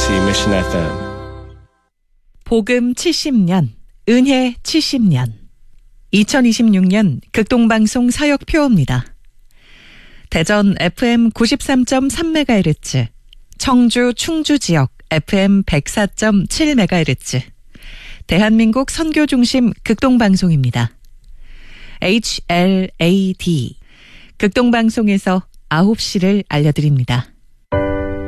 KBC Mission FM. 복음 70년, 은혜 70년. 2026년 극동방송 사역표입니다. 대전 FM 93.3MHz, 청주 충주 지역 FM 104.7MHz, 대한민국 선교중심 극동방송입니다. HLAD, 극동방송에서 9시를 알려드립니다.